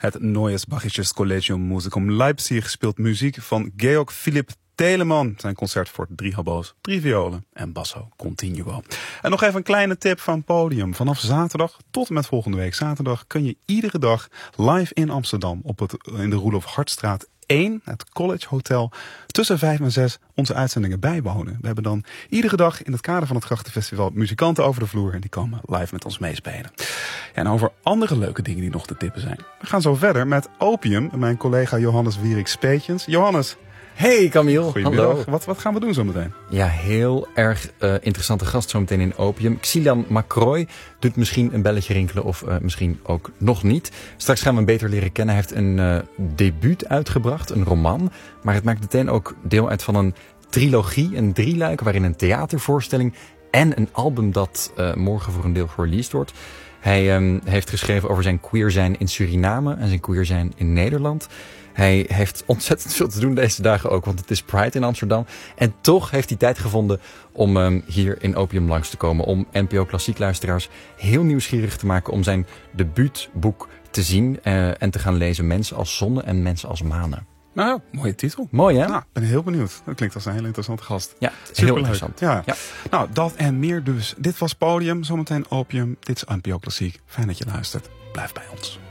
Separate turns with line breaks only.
Het Neues Bachisches Collegium Musicum Leipzig speelt muziek van Georg Philipp Telemann. Zijn concert voor 3 hobo's, 3 violen en basso continuo. En nog even een kleine tip van Podium. Vanaf zaterdag tot en met volgende week zaterdag kun je iedere dag live in Amsterdam in de Roelof Hartstraat 1, het College Hotel, tussen 5 en 6 onze uitzendingen bijwonen. We hebben dan iedere dag in het kader van het Grachtenfestival muzikanten over de vloer en die komen live met ons meespelen. En over andere leuke dingen die nog te tippen zijn. We gaan zo verder met Opium en mijn collega Johannes Wierik-Speetjens. Johannes.
Hey Camille,
Goedemiddag.
hallo.
Wat gaan we doen zometeen?
Ja, heel erg interessante gast zometeen in Opium. Xilian Macroy doet misschien een belletje rinkelen of misschien ook nog niet. Straks gaan we hem beter leren kennen. Hij heeft een debuut uitgebracht, een roman. Maar het maakt meteen ook deel uit van een trilogie, een drieluik waarin een theatervoorstelling en een album dat morgen voor een deel gereleased wordt. Hij heeft geschreven over zijn queer zijn in Suriname en zijn queer zijn in Nederland. Hij heeft ontzettend veel te doen deze dagen ook, want het is Pride in Amsterdam. En toch heeft hij tijd gevonden om hier in Opium langs te komen. Om NPO Klassiek luisteraars heel nieuwsgierig te maken om zijn debuutboek te zien en te gaan lezen. Mensen als zonne en mensen als manen.
Nou, mooie titel.
Mooi hè?
Nou, ik ben heel benieuwd. Dat klinkt als een heel interessante gast.
Ja,
superleuk.
heel interessant.
Ja.
Ja.
Nou, dat en meer dus. Dit was Podium, zometeen Opium. Dit is NPO Klassiek. Fijn dat je luistert. Blijf bij ons.